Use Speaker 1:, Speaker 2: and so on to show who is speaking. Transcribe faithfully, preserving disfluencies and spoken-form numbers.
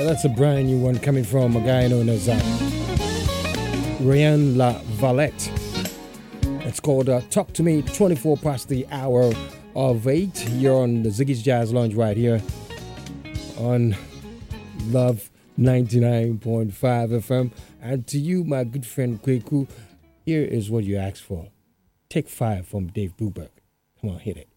Speaker 1: That's a brand new one coming from a guy known as uh, Ryan La Valette. It's called uh, Talk to Me, twenty-four past the hour of eight. Here on the Ziggy's Jazz Lounge right here on Love ninety-nine point five F M. And to you, my good friend Kweku, here is what you asked for. Take five from Dave Brubeck. Come on, hit it.